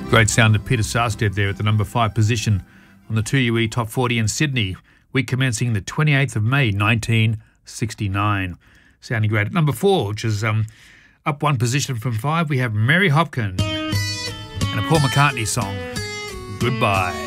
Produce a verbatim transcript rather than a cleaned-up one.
Great sound of Peter Sarstedt there at the number five position on the two U E Top forty in Sydney, week commencing the twenty-eighth of May nineteen sixty-nine. Sounding great. At number four, which is um, up one position from five, we have Mary Hopkin and a Paul McCartney song, Goodbye.